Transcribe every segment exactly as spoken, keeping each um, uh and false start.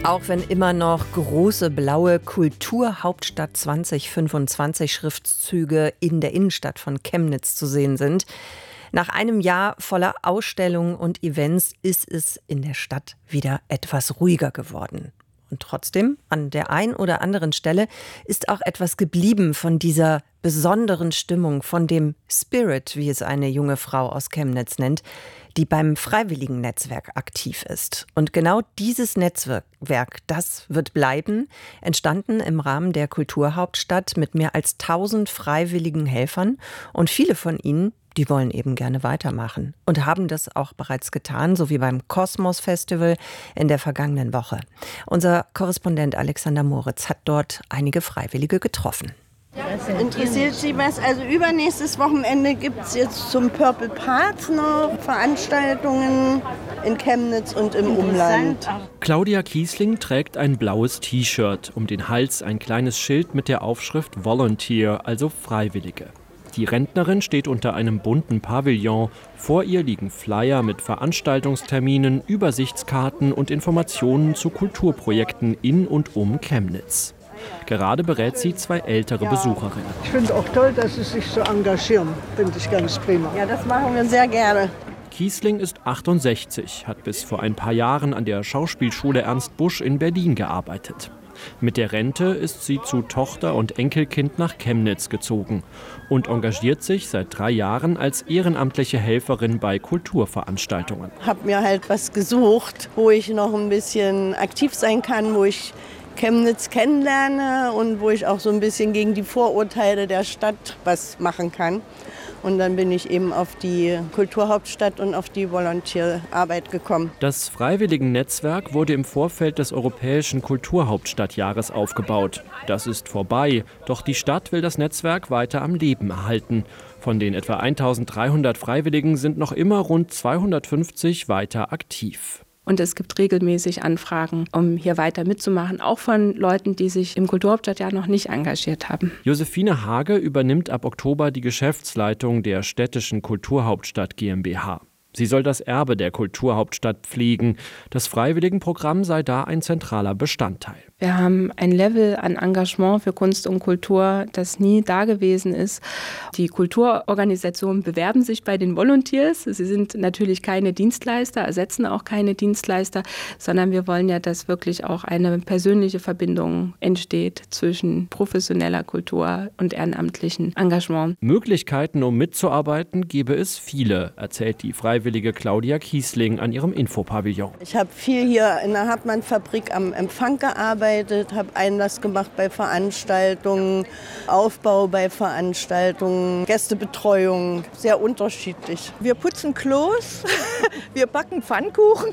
Auch wenn immer noch große blaue Kulturhauptstadt zwanzig fünfundzwanzig Schriftzüge in der Innenstadt von Chemnitz zu sehen sind, nach einem Jahr voller Ausstellungen und Events ist es in der Stadt wieder etwas ruhiger geworden. Und trotzdem, an der einen oder anderen Stelle ist auch etwas geblieben von dieser besonderen Stimmung, von dem Spirit, wie es eine junge Frau aus Chemnitz nennt, die beim Freiwilligennetzwerk aktiv ist. Und genau dieses Netzwerk, das wird bleiben, entstanden im Rahmen der Kulturhauptstadt mit mehr als tausend freiwilligen Helfern. Und viele von ihnen, die wollen eben gerne weitermachen und haben das auch bereits getan, so wie beim Kosmos Festival in der vergangenen Woche. Unser Korrespondent Alexander Moritz hat dort einige Freiwillige getroffen. Interessiert Sie was? Also übernächstes Wochenende gibt es jetzt zum Purple Part noch Veranstaltungen in Chemnitz und im Umland. Claudia Kiesling trägt ein blaues T-Shirt, um den Hals ein kleines Schild mit der Aufschrift Volunteer, also Freiwillige. Die Rentnerin steht unter einem bunten Pavillon. Vor ihr liegen Flyer mit Veranstaltungsterminen, Übersichtskarten und Informationen zu Kulturprojekten in und um Chemnitz. Gerade berät sie zwei ältere Besucherinnen. Ich finde auch toll, dass Sie sich so engagieren. Finde ich ganz prima. Ja, das machen wir sehr gerne. Kiesling ist achtundsechzig, hat bis vor ein paar Jahren an der Schauspielschule Ernst Busch in Berlin gearbeitet. Mit der Rente ist sie zu Tochter und Enkelkind nach Chemnitz gezogen und engagiert sich seit drei Jahren als ehrenamtliche Helferin bei Kulturveranstaltungen. Ich habe mir halt was gesucht, wo ich noch ein bisschen aktiv sein kann, wo ich Chemnitz kennenlerne und wo ich auch so ein bisschen gegen die Vorurteile der Stadt was machen kann. Und dann bin ich eben auf die Kulturhauptstadt und auf die Volontierarbeit gekommen. Das Freiwilligennetzwerk wurde im Vorfeld des Europäischen Kulturhauptstadtjahres aufgebaut. Das ist vorbei, doch die Stadt will das Netzwerk weiter am Leben erhalten. Von den etwa eintausenddreihundert Freiwilligen sind noch immer rund zweihundertfünfzig weiter aktiv. Und es gibt regelmäßig Anfragen, um hier weiter mitzumachen, auch von Leuten, die sich im Kulturhauptstadtjahr noch nicht engagiert haben. Josephine Hage übernimmt ab Oktober die Geschäftsleitung der städtischen Kulturhauptstadt GmbH. Sie soll das Erbe der Kulturhauptstadt pflegen. Das Freiwilligenprogramm sei da ein zentraler Bestandteil. Wir haben ein Level an Engagement für Kunst und Kultur, das nie da gewesen ist. Die Kulturorganisationen bewerben sich bei den Volunteers. Sie sind natürlich keine Dienstleister, ersetzen auch keine Dienstleister, sondern wir wollen ja, dass wirklich auch eine persönliche Verbindung entsteht zwischen professioneller Kultur und ehrenamtlichem Engagement. Möglichkeiten, um mitzuarbeiten, gebe es viele, erzählt die Freiwillige Claudia Kiesling an ihrem Infopavillon. Ich habe viel hier in der Hartmann-Fabrik am Empfang gearbeitet, habe Einlass gemacht bei Veranstaltungen, Aufbau bei Veranstaltungen, Gästebetreuung, sehr unterschiedlich. Wir putzen Klos, wir backen Pfannkuchen,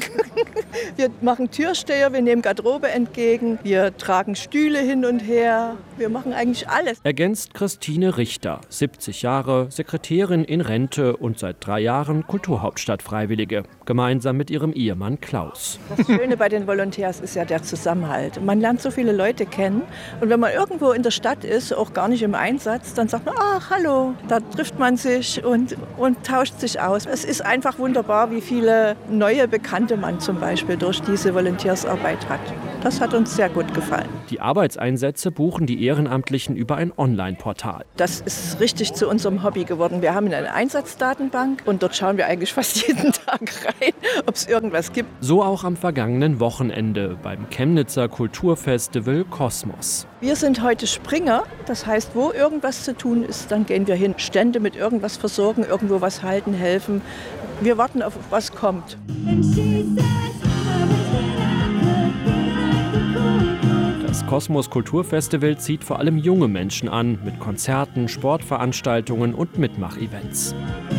wir machen Türsteher, wir nehmen Garderobe entgegen, wir tragen Stühle hin und her, wir machen eigentlich alles. Ergänzt Christine Richter, siebzig Jahre, Sekretärin in Rente und seit drei Jahren Kulturhauptstadt-Freiwillige, gemeinsam mit ihrem Ehemann Klaus. Das Schöne bei den Volontärs ist ja der Zusammenhalt. Man lernt so viele Leute kennen und wenn man irgendwo in der Stadt ist, auch gar nicht im Einsatz, dann sagt man, ach hallo, da trifft man sich und, und tauscht sich aus. Es ist einfach wunderbar, wie viele neue Bekannte man zum Beispiel durch diese Volontärsarbeit hat. Das hat uns sehr gut gefallen. Die Arbeitseinsätze buchen die Ehrenamtlichen über ein Online-Portal. Das ist richtig zu unserem Hobby geworden. Wir haben eine Einsatzdatenbank und dort schauen wir eigentlich fast jeden Tag rein, ob es irgendwas gibt. So auch am vergangenen Wochenende beim Chemnitzer Kulturfestival Kosmos. Wir sind heute Springer, das heißt, wo irgendwas zu tun ist, dann gehen wir hin. Stände mit irgendwas versorgen, irgendwo was halten, helfen. Wir warten auf was kommt. Das Kosmos Kulturfestival zieht vor allem junge Menschen an, mit Konzerten, Sportveranstaltungen und Mitmachevents.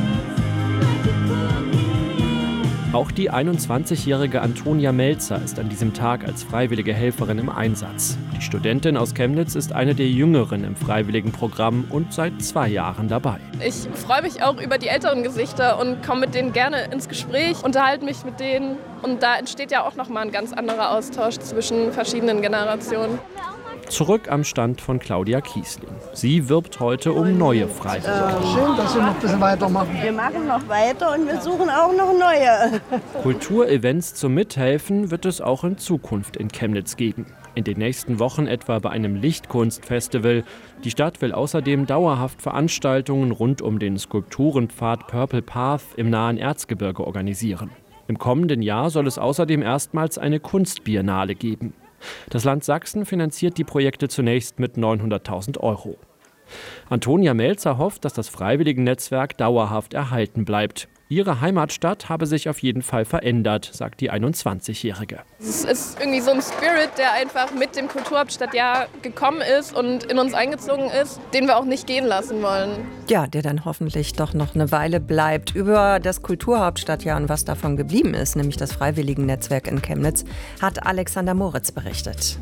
Auch die einundzwanzigjährige Antonia Melzer ist an diesem Tag als freiwillige Helferin im Einsatz. Die Studentin aus Chemnitz ist eine der Jüngeren im Freiwilligenprogramm und seit zwei Jahren dabei. Ich freue mich auch über die älteren Gesichter und komme mit denen gerne ins Gespräch, unterhalte mich mit denen. Und da entsteht ja auch nochmal ein ganz anderer Austausch zwischen verschiedenen Generationen. Zurück am Stand von Claudia Kiesling. Sie wirbt heute um neue Freiwillige. Äh, schön, dass Sie noch ein bisschen weitermachen. Wir machen noch weiter und wir suchen auch noch neue. Kulturevents zum Mithelfen wird es auch in Zukunft in Chemnitz geben. In den nächsten Wochen etwa bei einem Lichtkunstfestival. Die Stadt will außerdem dauerhaft Veranstaltungen rund um den Skulpturenpfad Purple Path im nahen Erzgebirge organisieren. Im kommenden Jahr soll es außerdem erstmals eine Kunstbiennale geben. Das Land Sachsen finanziert die Projekte zunächst mit neunhunderttausend Euro. Antonia Melzer hofft, dass das Freiwilligennetzwerk dauerhaft erhalten bleibt. Ihre Heimatstadt habe sich auf jeden Fall verändert, sagt die einundzwanzigjährige. Es ist irgendwie so ein Spirit, der einfach mit dem Kulturhauptstadtjahr gekommen ist und in uns eingezogen ist, den wir auch nicht gehen lassen wollen. Ja, der dann hoffentlich doch noch eine Weile bleibt. Über das Kulturhauptstadtjahr und was davon geblieben ist, nämlich das Freiwilligennetzwerk in Chemnitz, hat Alexander Moritz berichtet.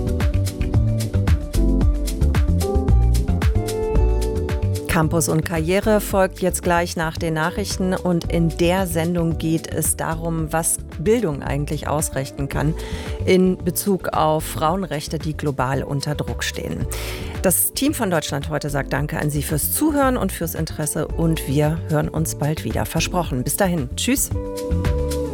Campus und Karriere folgt jetzt gleich nach den Nachrichten und in der Sendung geht es darum, was Bildung eigentlich ausrichten kann in Bezug auf Frauenrechte, die global unter Druck stehen. Das Team von Deutschland heute sagt Danke an Sie fürs Zuhören und fürs Interesse und wir hören uns bald wieder. Versprochen. Bis dahin. Tschüss.